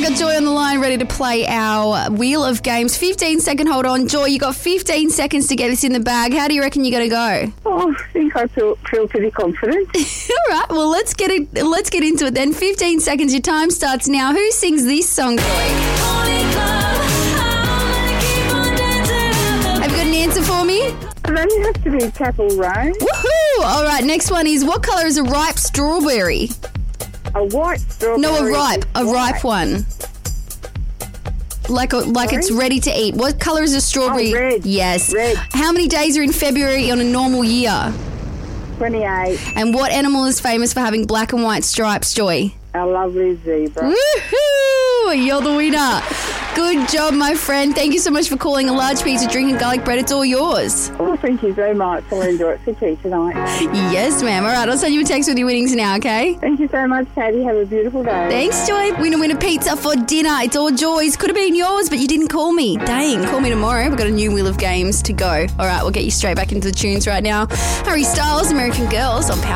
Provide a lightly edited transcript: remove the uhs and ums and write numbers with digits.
got Joy on the line ready to play our Wheel of Games. 15-second hold on. Joy, you got 15 seconds to get this in the bag. How do you reckon you're going to go? Oh, I think I feel pretty confident. All right, well, let's get into it then. 15 seconds, your time starts now. Who sings this song, Joy? Have you got an answer for me? It only has to be Chapel Roan. Woohoo! All right, next one is, what colour is a ripe strawberry? A white strawberry. No, a ripe one. Like it's ready to eat. What colour is a strawberry? Oh, red. Yes. Red. How many days are in February on a normal year? 28. And what animal is famous for having black and white stripes, Joy? Our lovely zebra. Woohoo! You're the winner. Good job, my friend. Thank you so much for calling. A large piece of drinking garlic bread. It's all yours. Oh, thank you so much. I'll enjoy it for tea tonight. Yes, ma'am. All right, I'll send you a text with your winnings now, okay? Thank you so much, Katie. Have a beautiful day. Thanks, Joy. Winner pizza for dinner. It's all Joy's. Could have been yours, but you didn't call me. Dang, call me tomorrow. We've got a new Wheel of Games to go. All right, we'll get you straight back into the tunes right now. Harry Styles, American Girls on Power.